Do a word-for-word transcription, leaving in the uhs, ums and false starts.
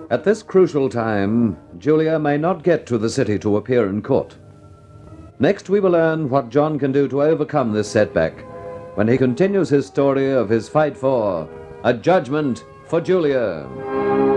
At this crucial time, Julia may not get to the city to appear in court. Next, we will learn what John can do to overcome this setback when he continues his story of his fight for a judgment for Julia.